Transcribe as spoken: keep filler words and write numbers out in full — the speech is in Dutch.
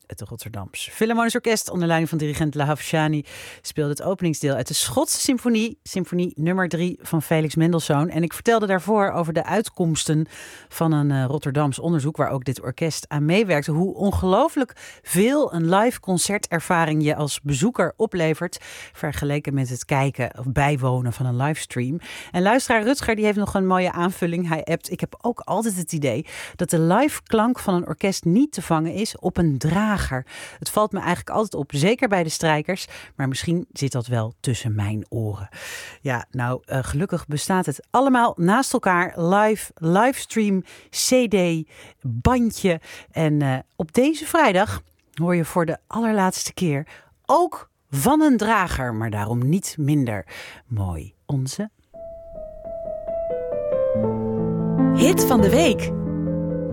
het Rotterdams Philharmonisch Orkest onder leiding van dirigent Lahav Shani speelde het openingsdeel uit de Schotse symfonie, symfonie nummer drie van Felix Mendelssohn. En ik vertelde daarvoor over de uitkomsten van een uh, Rotterdams onderzoek waar ook dit orkest aan meewerkte. Hoe ongelooflijk veel een live concertervaring je als bezoeker oplevert vergeleken met het kijken of bijwonen van een livestream. En luisteraar Rutger die heeft nog een mooie aanvulling. Hij appt: ik heb ook altijd het idee dat de live klank van een orkest niet te vangen is op een drager. Het valt me eigenlijk altijd op, zeker bij de strijkers, maar misschien zit dat wel tussen mijn oren. Ja, nou, uh, gelukkig bestaat het allemaal naast elkaar. Live, livestream, cd, bandje. En uh, op deze vrijdag hoor je voor de allerlaatste keer ook van een drager, maar daarom niet minder mooi onze Hit van de week.